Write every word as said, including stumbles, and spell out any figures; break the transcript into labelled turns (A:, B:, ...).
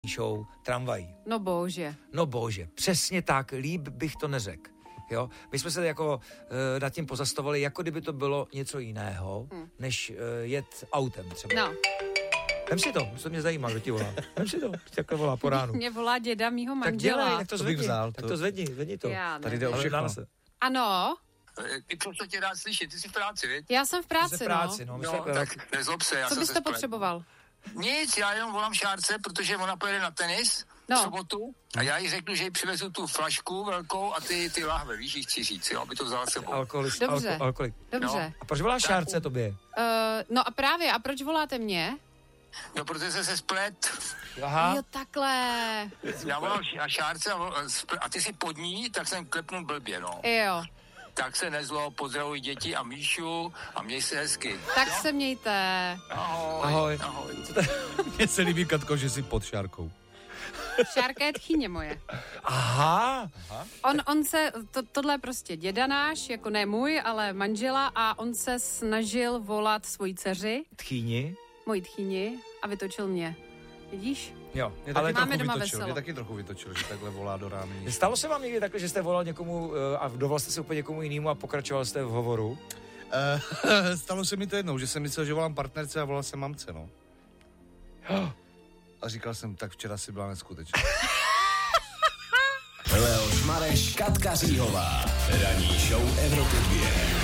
A: show Tramvají.
B: No bože.
A: No bože, přesně tak, líp bych to neřekl. Jo? My jsme se jako uh, nad tím pozastavovali, jako kdyby to bylo něco jiného, hmm. než uh, jet autem třeba.
B: No.
A: Vem si to, to mě zajímá, kdo ti volá. Vem si to, takhle volá po ránu.
B: Mě volá děda mýho manžela.
A: Tak dělej, tak to zvedni,
C: bych vzal,
A: tak
C: to-
A: to zvedni, zvedni to.
B: Já
C: Tady jde o
B: nevím.
C: všechno.
B: Ano,
D: I to, co tě rád slyšet, ty jsi v práci, viď?
B: já jsem v
A: Jsi
B: práci,
A: v práci,
B: no.
A: no. my
D: No,
A: jsme jako-
D: tak nezlob se, já
B: Co
D: jsem
B: byste
D: se splet.
B: potřeboval?
D: Nic, já jenom volám Šárce, protože ona pojede na tenis
B: No.
D: v sobotu a já jí řeknu, že jí přivezu tu flašku velkou a ty, ty lahve, víš, jí chci říct, jo, aby to vzala s sebou.
A: Alkoholist,
B: Dobře.
A: alko, alkoholik.
B: Dobře.
A: A proč voláš Šárce tobě?
B: Uh, no a právě, a proč voláte mě?
D: No, protože jsi se splet.
A: Aha.
B: Jo, takhle.
D: Já volám na Šárce a, vol- a ty si pod ní, tak jsem klepnul blbě, no.
B: Jo,
D: Tak se nezlo, pozdravuj děti a Míšu a měj se hezky.
B: tak se mějte.
D: Ahoj.
A: Ahoj.
D: Ahoj.
C: Mně se líbí, Katko, že jsi pod Šárkou.
B: Šárka je tchýně moje.
A: Aha.
B: On, on se, to, tohle je prostě děda náš, jako ne můj, ale manžela a on se snažil volat svojí dceři,
A: Tchýni.
B: mojí tchýni a vytočil mě. Vidíš?
A: Jo,
C: Mě
A: ale
C: taky
B: Máme
C: trochu
B: doma
C: vytočil,
B: veselo.
C: mě taky trochu vytočil, že takhle volá do rány.
A: stalo se vám někdy takhle, že jste volal někomu eh, a dovolal jste se úplně někomu jinému a pokračoval jste v hovoru?
C: Uh, stalo se mi to jednou, že jsem myslel, že volám partnerce a volal jsem mamce, no. A říkal jsem, tak včera si byla neskutečná.
E: Leoš Mareš, Katka Říhová. Ranní show Evropy dvě.